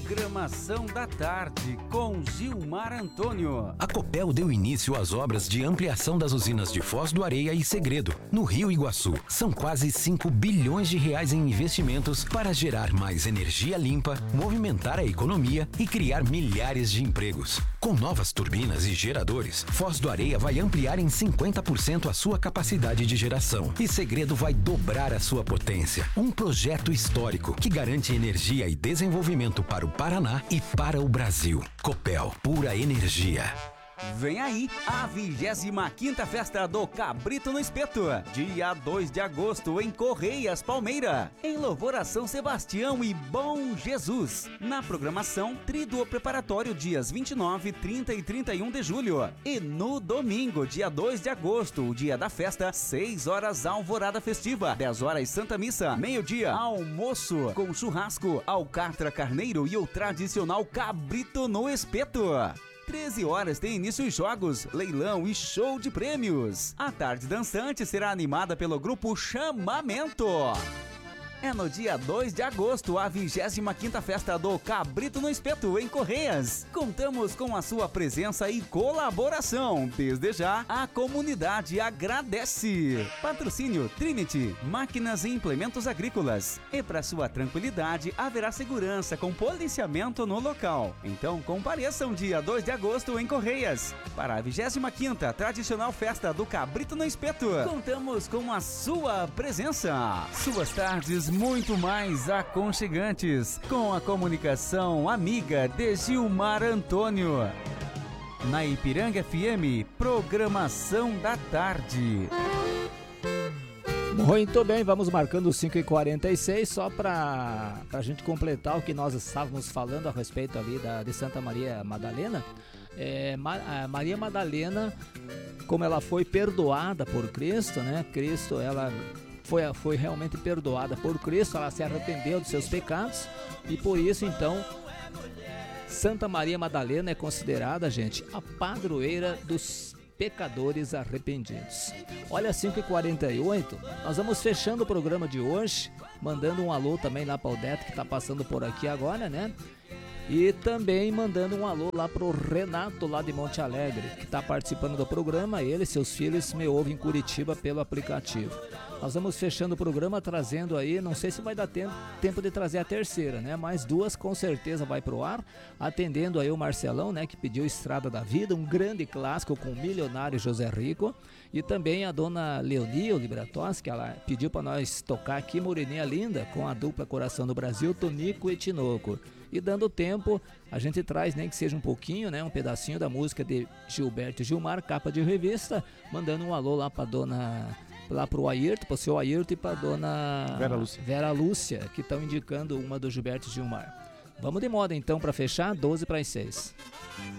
Programação da tarde com Gilmar Antônio. A Copel deu início às obras de ampliação das usinas de Foz do Areia e Segredo, no Rio Iguaçu. São quase 5 bilhões de reais em investimentos para gerar mais energia limpa, movimentar a economia e criar milhares de empregos. Com novas turbinas e geradores, Foz do Areia vai ampliar em 50% a sua capacidade de geração e Segredo vai dobrar a sua potência. Um projeto histórico que garante energia e desenvolvimento para o Paraná e para o Brasil. Copel, pura energia. Vem aí a 25ª Festa do Cabrito no Espeto, dia 2 de agosto em Correias, Palmeira, em louvor a São Sebastião e Bom Jesus. Na programação, tríduo preparatório dias 29, 30 e 31 de julho. E no domingo, dia 2 de agosto, o dia da festa, 6 horas alvorada festiva, 10 horas Santa Missa, meio-dia almoço com churrasco, alcatra carneiro e o tradicional cabrito no espeto. 13 horas tem início os jogos, leilão e show de prêmios. A tarde dançante será animada pelo grupo Chamamento. É no dia 2 de agosto, a 25ª Festa do Cabrito no Espeto, em Correias. Contamos com a sua presença e colaboração. Desde já, a comunidade agradece. Patrocínio Trinity, máquinas e implementos agrícolas. E para sua tranquilidade, haverá segurança com policiamento no local. Então, compareçam dia 2 de agosto em Correias. Para a 25ª tradicional Festa do Cabrito no Espeto, contamos com a sua presença. Suas tardes muito mais aconchegantes, com a comunicação amiga de Gilmar Antônio. Na Ipiranga FM, Programação da Tarde. Muito bem, vamos marcando 5h46, só para a gente completar o que nós estávamos falando a respeito ali de Santa Maria Madalena. A Maria Madalena, como ela foi perdoada por Cristo, né? Cristo, ela foi realmente perdoada por Cristo, ela se arrependeu dos seus pecados e por isso então Santa Maria Madalena é considerada, gente, a padroeira dos pecadores arrependidos. Olha, 5h48, nós vamos fechando o programa de hoje, mandando um alô também lá para o Odete, que está passando por aqui agora, né? E também mandando um alô lá pro Renato, lá de Monte Alegre, que está participando do programa. Ele e seus filhos me ouvem em Curitiba pelo aplicativo. Nós vamos fechando o programa trazendo aí, não sei se vai dar tempo de trazer a terceira, né? Mas duas com certeza vai pro ar, atendendo aí o Marcelão, né? Que pediu Estrada da Vida, um grande clássico com o milionário José Rico. E também a dona Leonie Liberatos, que ela pediu para nós tocar aqui Moreninha Linda, com a dupla Coração do Brasil, Tonico e Tinoco. E dando tempo, a gente traz, nem que seja um pouquinho, né? Um pedacinho da música de Gilberto e Gilmar, capa de revista, mandando um alô lá pra dona... lá pro Ayrton, pro seu Ayrton e pra dona Vera Lúcia, que estão indicando uma do Gilberto e Gilmar. Vamos de moda então para fechar, 12 para as 6.